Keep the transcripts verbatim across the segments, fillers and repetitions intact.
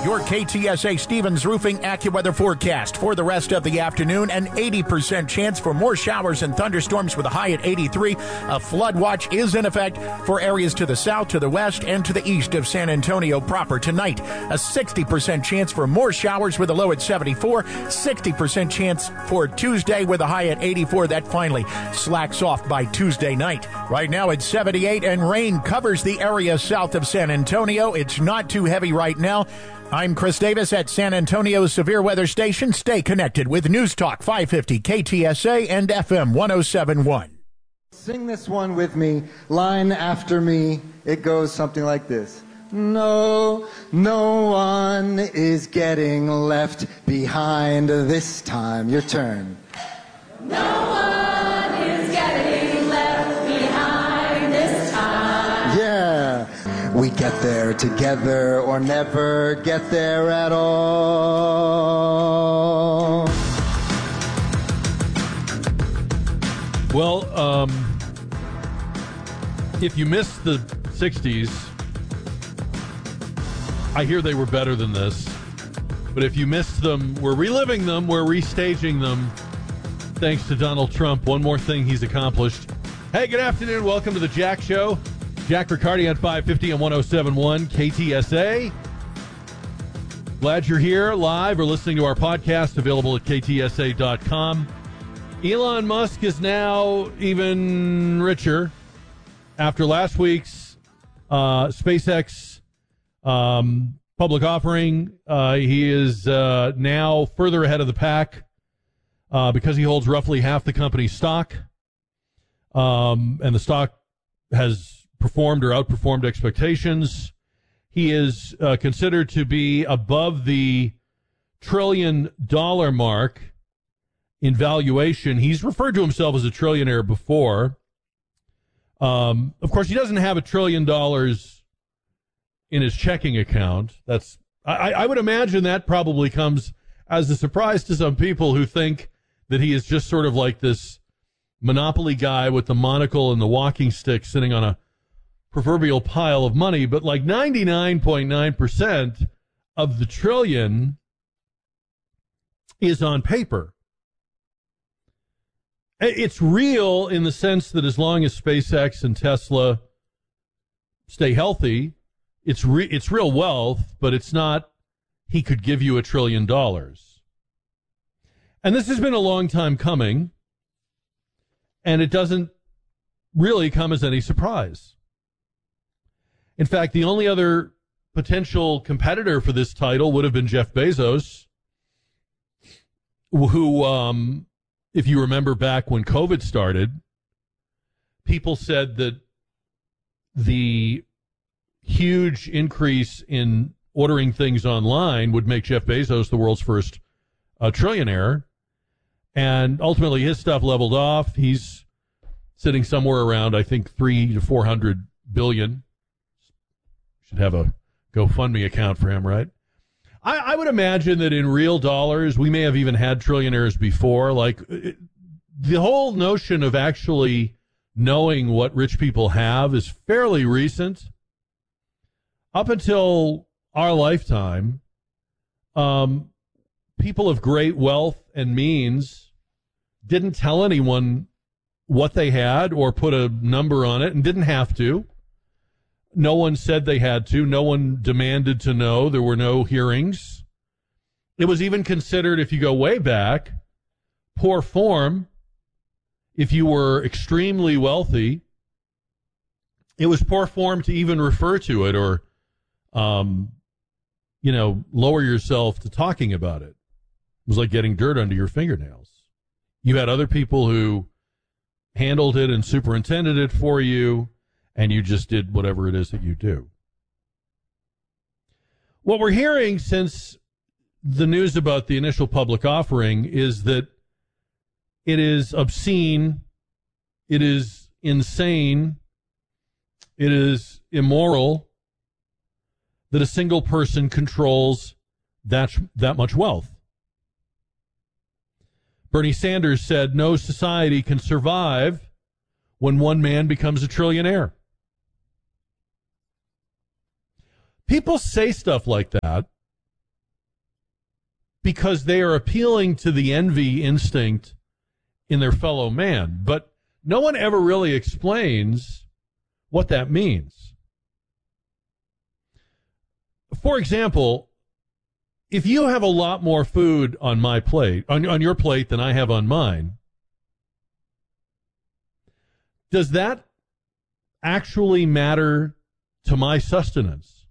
Your K T S A Stevens Roofing AccuWeather forecast for the rest of the afternoon. An eighty percent chance for more showers and thunderstorms with a high at eighty-three. A flood watch is in effect for areas to the south, to the west, and to the east of San Antonio proper tonight. A sixty percent chance for more showers with a low at seventy-four. sixty percent chance for Tuesday with a high at eighty-four. That finally slacks off by Tuesday night. Right now it's seventy-eight and rain covers the area south of San Antonio. It's not too heavy right now. I'm Chris Davis at San Antonio's Severe Weather Station. Stay connected with News Talk five fifty K T S A and F M one oh seven point one. Sing this one with me, line after me. It goes something like this. No, no one is getting left behind this time. Your turn. No one is getting left behind this time. Yeah. We get there together or never get there at all. Well, um, if you missed the sixties, I hear they were better than this. But if you missed them, we're reliving them, we're restaging them, thanks to Donald Trump. One more thing he's accomplished. Hey, good afternoon. Welcome to the Jack Show. Jack Riccardi on five fifty and one oh seven point one K T S A. Glad you're here live or listening to our podcast, available at K T S A dot com. Elon Musk is now even richer after last week's uh, SpaceX um, public offering. Uh, he is uh, now further ahead of the pack uh, because he holds roughly half the company's stock. Um, and the stock has performed or outperformed expectations. He is uh, considered to be above the trillion dollar mark in valuation. He's referred to himself as a trillionaire before. Um, of course, he doesn't have a trillion dollars in his checking account. That's I, I would imagine that probably comes as a surprise to some people who think that he is just sort of like this Monopoly guy with the monocle and the walking stick sitting on a proverbial pile of money, but like ninety-nine point nine percent of the trillion is on paper. It's real in the sense that as long as SpaceX and Tesla stay healthy, it's re- it's real wealth, but it's not he could give you a trillion dollars. And this has been a long time coming, and it doesn't really come as any surprise. In fact, the only other potential competitor for this title would have been Jeff Bezos, who, um, if you remember back when COVID started, people said that the huge increase in ordering things online would make Jeff Bezos the world's first uh, trillionaire. And ultimately, his stuff leveled off. He's sitting somewhere around, I think, three to four hundred billion. Should have a GoFundMe account for him, right? I, I would imagine that in real dollars, we may have even had trillionaires before. Like it, the whole notion of actually knowing what rich people have is fairly recent. Up until our lifetime, um, people of great wealth and means didn't tell anyone what they had or put a number on it and didn't have to. No one said they had to. No one demanded to know. There were no hearings. It was even considered, if you go way back, poor form. If you were extremely wealthy, it was poor form to even refer to it or, um, you know, lower yourself to talking about it. It was like getting dirt under your fingernails. You had other people who handled it and superintended it for you, and you just did whatever it is that you do. What we're hearing since the news about the initial public offering is that it is obscene, it is insane, it is immoral that a single person controls that, that much wealth. Bernie Sanders said no society can survive when one man becomes a trillionaire. People say stuff like that, because they are appealing to the envy instinct in their fellow man. But no one ever really explains what that means. For example, if you have a lot more food on my plate, on, on your plate than I have on mine, does that actually matter to my sustenance?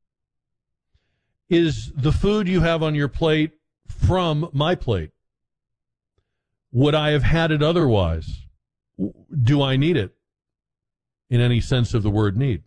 Is the food you have on your plate from my plate? Would I have had it otherwise? Do I need it in any sense of the word need?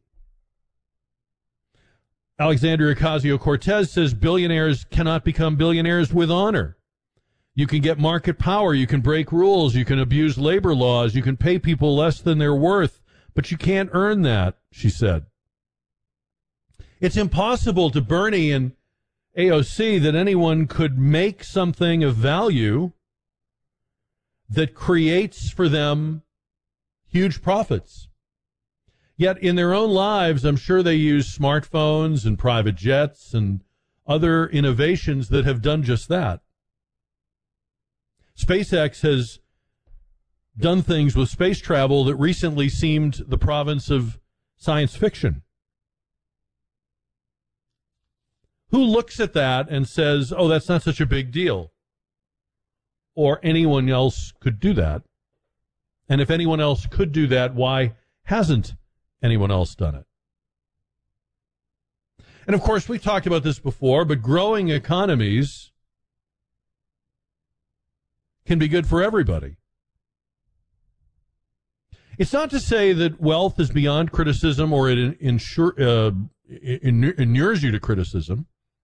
Alexandria Ocasio-Cortez says billionaires cannot become billionaires with honor. You can get market power, you can break rules, you can abuse labor laws, you can pay people less than they're worth, but you can't earn that, she said. It's impossible to Bernie and A O C that anyone could make something of value that creates for them huge profits. Yet in their own lives, I'm sure they use smartphones and private jets and other innovations that have done just that. SpaceX has done things with space travel that recently seemed the province of science fiction. Who looks at that and says, oh, that's not such a big deal? Or anyone else could do that. And if anyone else could do that, why hasn't anyone else done it? And of course, we've talked about this before, but growing economies can be good for everybody. It's not to say that wealth is beyond criticism or it insure, uh, inures you to criticism.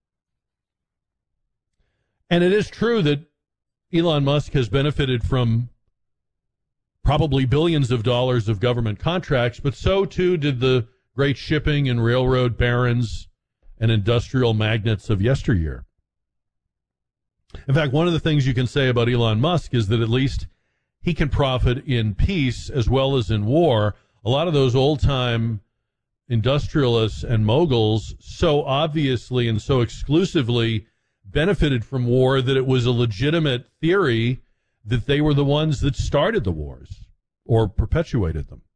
And it is true that Elon Musk has benefited from probably billions of dollars of government contracts, but so too did the great shipping and railroad barons and industrial magnates of yesteryear. In fact, one of the things you can say about Elon Musk is that at least he can profit in peace as well as in war. A lot of those old-time industrialists and moguls so obviously and so exclusively benefited from war that it was a legitimate theory that they were the ones that started the wars or perpetuated them.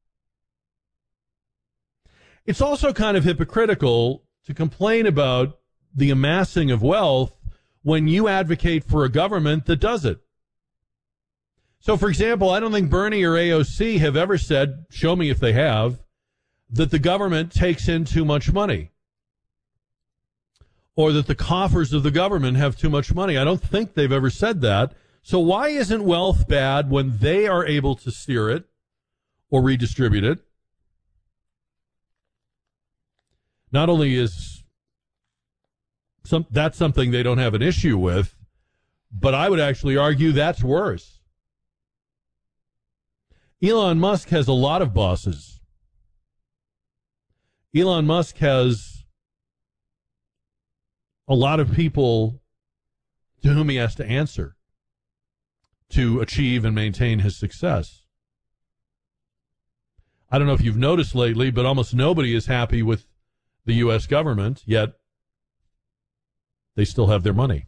It's also kind of hypocritical to complain about the amassing of wealth when you advocate for a government that does it. So, for example, I don't think Bernie or A O C have ever said, show me if they have, that the government takes in too much money or that the coffers of the government have too much money. I don't think they've ever said that. So why isn't wealth bad when they are able to steer it or redistribute it? Not only is some, that's something they don't have an issue with, but I would actually argue that's worse. Elon Musk has a lot of bosses. Elon Musk has a lot of people to whom he has to answer to achieve and maintain his success. I don't know if you've noticed lately, but almost nobody is happy with the U S government, yet they still have their money.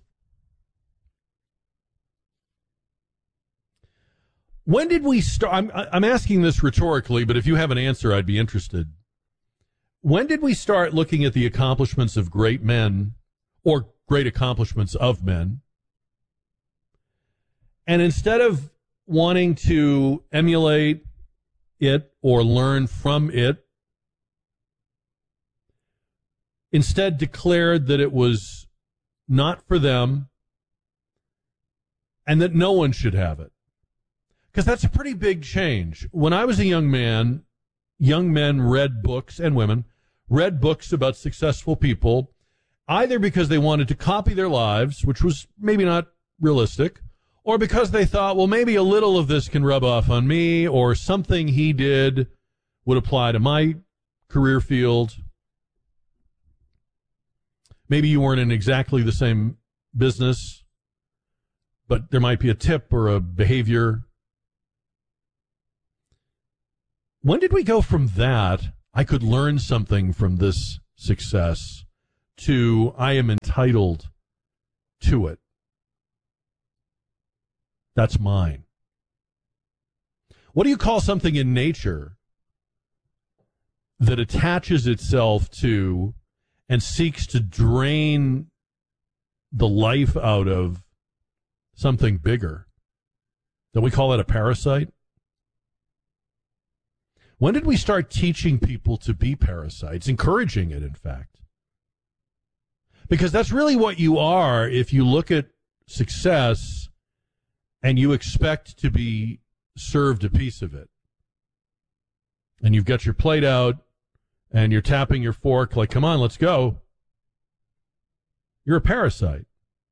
When did we start? I'm, I'm asking this rhetorically, but if you have an answer, I'd be interested. When did we start looking at the accomplishments of great men or great accomplishments of men, and instead of wanting to emulate it or learn from it, instead declared that it was not for them and that no one should have it? Because that's a pretty big change. When I was a young man, young men read books, and women, read books about successful people, either because they wanted to copy their lives, which was maybe not realistic, or because they thought, well, maybe a little of this can rub off on me, or something he did would apply to my career field. Maybe you weren't in exactly the same business, but there might be a tip or a behavior. When did we go from that, I could learn something from this success, to I am entitled to it? That's mine. What do you call something in nature that attaches itself to and seeks to drain the life out of something bigger? Don't we call that a parasite? When did we start teaching people to be parasites, encouraging it, in fact? Because that's really what you are if you look at success and you expect to be served a piece of it. And you've got your plate out and you're tapping your fork like, come on, let's go. You're a parasite.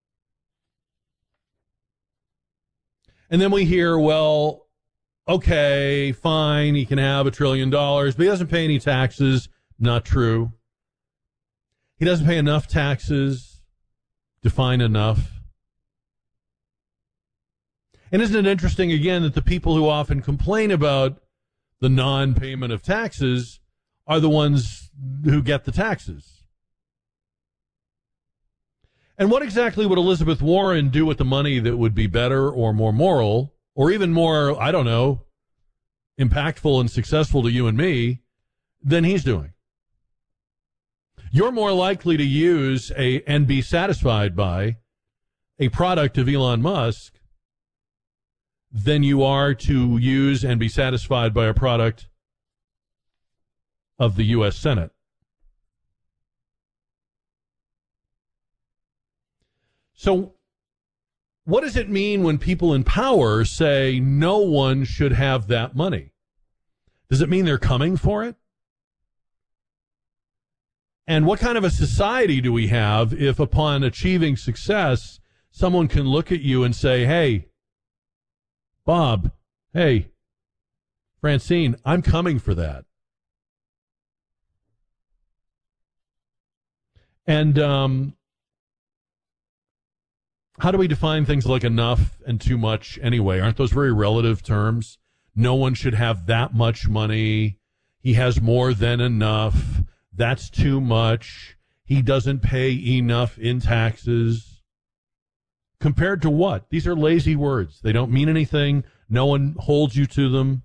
And then we hear, well, okay, fine, he can have a trillion dollars, but he doesn't pay any taxes. Not true. He doesn't pay enough taxes. Define enough. And isn't it interesting, again, that the people who often complain about the non-payment of taxes are the ones who get the taxes? And what exactly would Elizabeth Warren do with the money that would be better or more moral, or even more, I don't know, impactful and successful to you and me than he's doing? You're more likely to use a and be satisfied by a product of Elon Musk than you are to use and be satisfied by a product of the U S Senate. So what does it mean when people in power say no one should have that money? Does it mean they're coming for it? And what kind of a society do we have if upon achieving success, someone can look at you and say, hey, Bob, hey, Francine, I'm coming for that. And um, how do we define things like enough and too much anyway? Aren't those very relative terms? No one should have that much money. He has more than enough. That's too much. He doesn't pay enough in taxes. Compared to what? These are lazy words. They don't mean anything. No one holds you to them.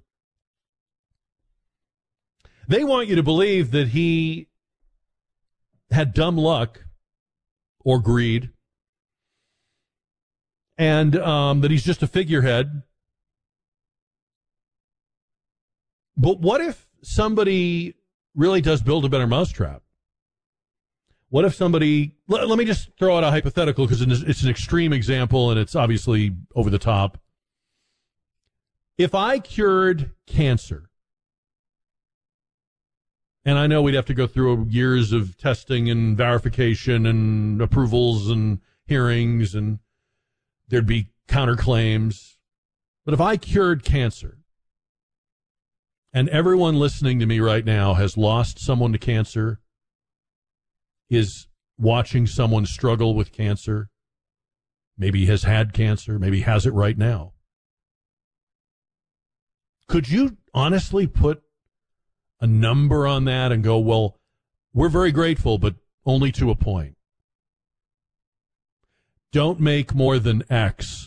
They want you to believe that he had dumb luck or greed, and um, that he's just a figurehead. But what if somebody really does build a better mousetrap? What if somebody, let, let me just throw out a hypothetical because it's an extreme example and it's obviously over the top. If I cured cancer, and I know we'd have to go through years of testing and verification and approvals and hearings, and there'd be counterclaims. But if I cured cancer, and everyone listening to me right now has lost someone to cancer, is watching someone struggle with cancer, maybe has had cancer, maybe has it right now, could you honestly put a number on that and go, well, we're very grateful, but only to a point? Don't make more than X.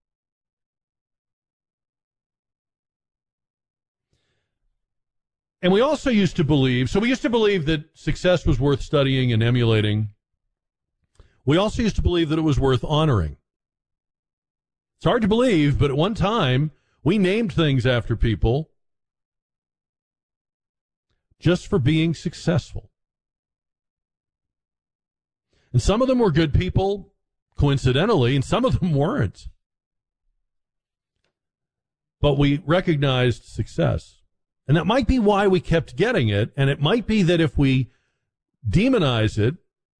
And we also used to believe, so we used to believe that success was worth studying and emulating. We also used to believe that it was worth honoring. It's hard to believe, but at one time, we named things after people just for being successful. And some of them were good people, coincidentally, and some of them weren't. But we recognized success. And that might be why we kept getting it, and it might be that if we demonize it,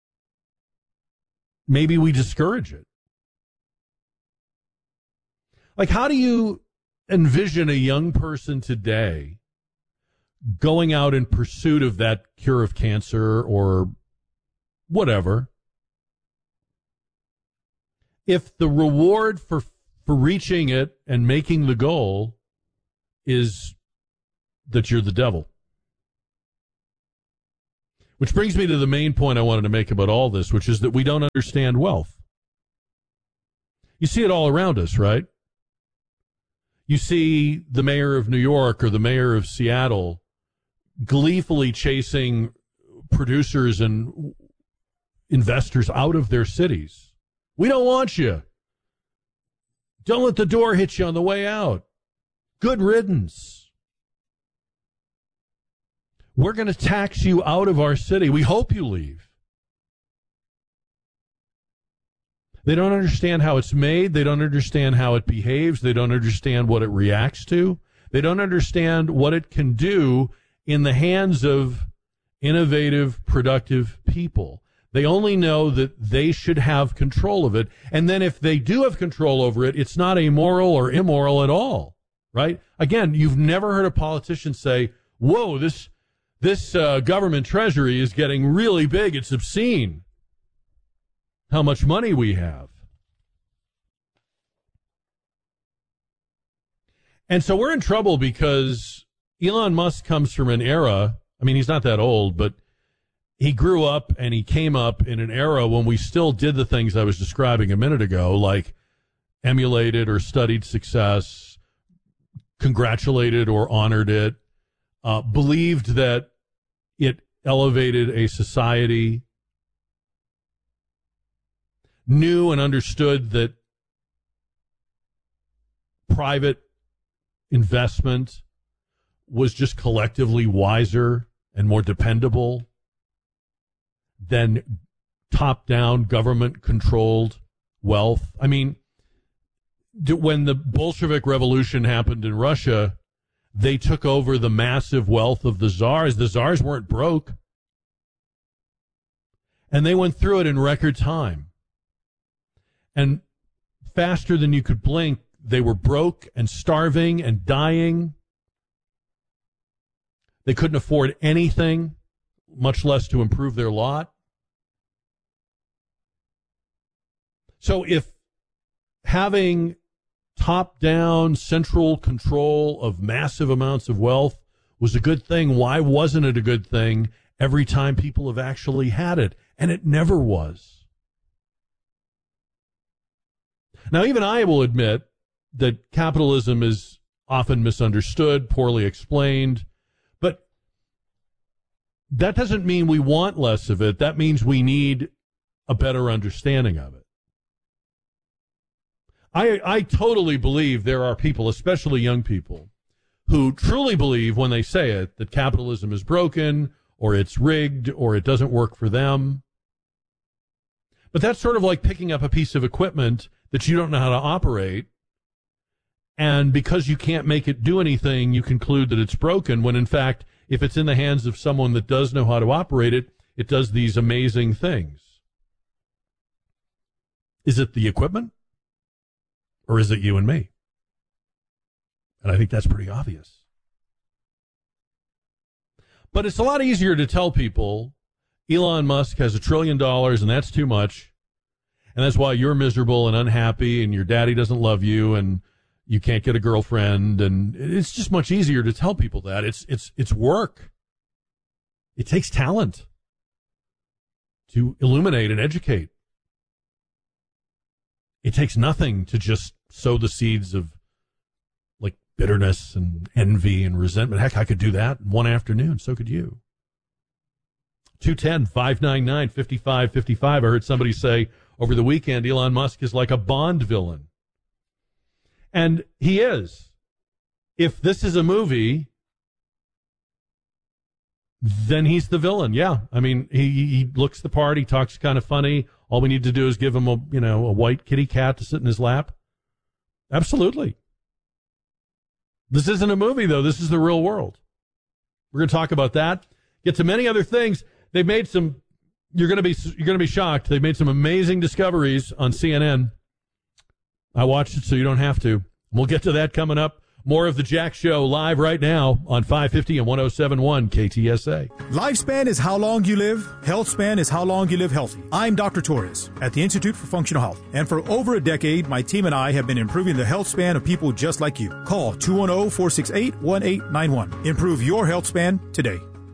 maybe we discourage it. Like, how do you envision a young person today going out in pursuit of that cure of cancer or whatever, if the reward for for reaching it and making the goal is that you're the devil? Which brings me to the main point I wanted to make about all this, which is that we don't understand wealth. You see it all around us, right? you see the mayor of New York or the mayor of Seattle gleefully chasing producers and investors out of their cities. We don't want you. Don't let the door hit you on the way out. Good riddance. We're going to tax you out of our city. We hope you leave. They don't understand how it's made. They don't understand how it behaves. They don't understand what it reacts to. They don't understand what it can do in the hands of innovative, productive people. They only know that they should have control of it. And then if they do have control over it, it's not amoral or immoral at all, right? Again, you've never heard a politician say, whoa, this, this uh, government treasury is getting really big. It's obscene how much money we have. And so we're in trouble because Elon Musk comes from an era, I mean, he's not that old, but he grew up and he came up in an era when we still did the things I was describing a minute ago, like emulated or studied success, congratulated or honored it, uh, believed that it elevated a society, knew and understood that private investment was just collectively wiser and more dependable than top-down government-controlled wealth. I mean, when the Bolshevik Revolution happened in Russia, they took over the massive wealth of the czars. The czars weren't broke. And they went through it in record time. And faster than you could blink, they were broke and starving and dying. They couldn't afford anything, much less to improve their lot. So if having top-down central control of massive amounts of wealth was a good thing, why wasn't it a good thing every time people have actually had it? And it never was. Now, even I will admit that capitalism is often misunderstood, poorly explained, but that doesn't mean we want less of it. That means we need a better understanding of it. I, I totally believe there are people, especially young people, who truly believe when they say it that capitalism is broken or it's rigged or it doesn't work for them. But that's sort of like picking up a piece of equipment that you don't know how to operate, and because you can't make it do anything, you conclude that it's broken, when in fact, if it's in the hands of someone that does know how to operate it, it does these amazing things. Is it the equipment? Or is it you and me? And I think that's pretty obvious. But it's a lot easier to tell people Elon Musk has a trillion dollars and that's too much, and that's why you're miserable and unhappy and your daddy doesn't love you and you can't get a girlfriend, and it's just much easier to tell people that. It's it's it's work. It takes talent to illuminate and educate. It takes nothing to just sow the seeds of like bitterness and envy and resentment. Heck, I could do that in one afternoon. So could you. two one zero, five nine nine, five five five five. I heard somebody say over the weekend, Elon Musk is like a Bond villain. And he is. If this is a movie, then he's the villain. Yeah. I mean, he, he looks the part. He talks kind of funny. All we need to do is give him a, you know, a white kitty cat to sit in his lap. Absolutely. This isn't a movie, though. This is the real world. We're going to talk about that. Get to many other things. They've made some, you're going to be, you're going to be shocked. They've made some amazing discoveries on C N N. I watched it so you don't have to. We'll get to that coming up. More of the Jack Show live right now on five fifty and one oh seven point one K T S A. Lifespan is how long you live. Health span is how long you live healthy. I'm Doctor Torres at the Institute for Functional Health. And for over a decade, my team and I have been improving the health span of people just like you. Call two one zero, four six eight, one eight nine one. Improve your health span today.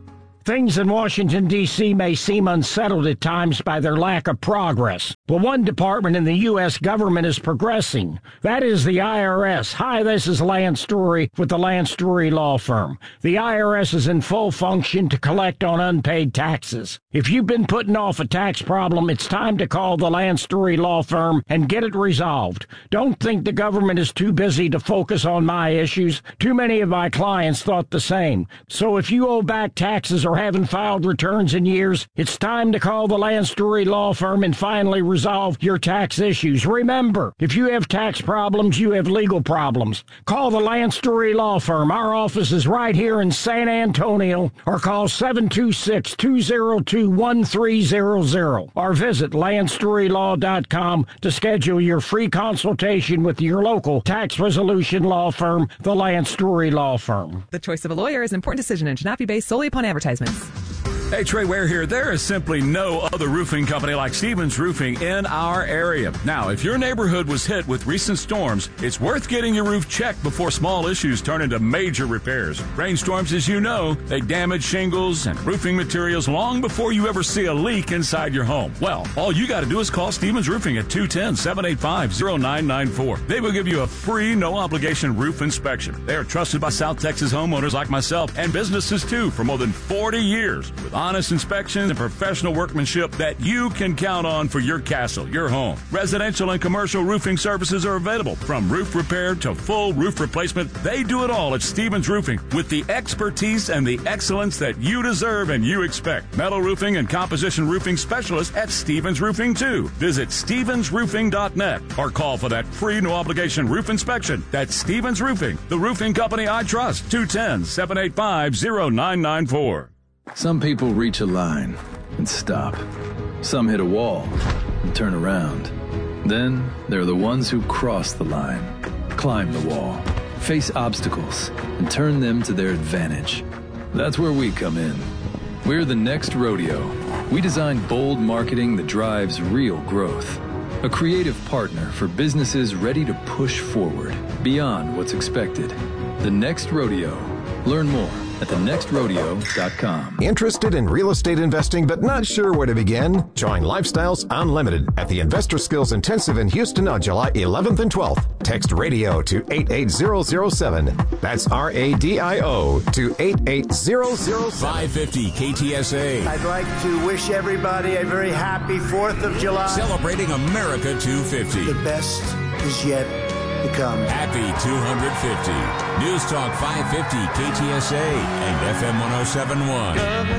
Things in Washington, D C may seem unsettled at times by their lack of progress, but one department in the U S government is progressing. That is the I R S. Hi, this is Lance Drury with the Lance Drury Law Firm. The I R S is in full function to collect on unpaid taxes. If you've been putting off a tax problem, it's time to call the Lance Drury Law Firm and get it resolved. Don't think the government is too busy to focus on my issues. Too many of my clients thought the same. So if you owe back taxes or haven't filed returns in years, it's time to call the Lance Drury Law Firm and finally resolve your tax issues. Remember, if you have tax problems, you have legal problems. Call the Lance Drury Law Firm. Our office is right here in San Antonio, or call seven two six, two zero two, one three zero zero or visit lance drury law dot com to schedule your free consultation with your local tax resolution law firm, the Lance Drury Law Firm. The choice of a lawyer is an important decision and should not be based solely upon advertisements. Hey, Trey Ware here. There is simply no other roofing company like Stevens Roofing in our area. Now, if your neighborhood was hit with recent storms, it's worth getting your roof checked before small issues turn into major repairs. Rainstorms, as you know, they damage shingles and roofing materials long before you ever see a leak inside your home. Well, all you got to do is call Stevens Roofing at two one zero, seven eight five, zero nine nine four. They will give you a free, no-obligation roof inspection. They are trusted by South Texas homeowners like myself and businesses, too, for more than forty years with honest inspections and professional workmanship that you can count on for your castle, your home. Residential and commercial roofing services are available, from roof repair to full roof replacement. They do it all at Stevens Roofing with the expertise and the excellence that you deserve and you expect. Metal roofing and composition roofing specialists at Stevens Roofing, too. Visit stevens roofing dot net or call for that free no-obligation roof inspection. That's Stevens Roofing, the roofing company I trust. two one zero, seven eight five, zero nine nine four. Some people reach a line and stop. Some hit a wall and turn around. Then there are the ones who cross the line, climb the wall, face obstacles, and turn them to their advantage. That's where we come in. We're the Next Rodeo. We design bold marketing that drives real growth. A creative partner for businesses ready to push forward beyond what's expected. The Next Rodeo. Learn more at the next rodeo dot com. Interested in real estate investing but not sure where to begin? Join Lifestyles Unlimited at the Investor Skills Intensive in Houston on July eleventh and twelfth. Text radio to eight eight zero zero seven. That's R A D I O to eight eight zero zero seven. five fifty K T S A. I'd like to wish everybody a very happy fourth of July. Celebrating America two fifty. The best is yet to come. Happy two hundred fifty. News Talk five fifty K T S A and F M one oh seven point one.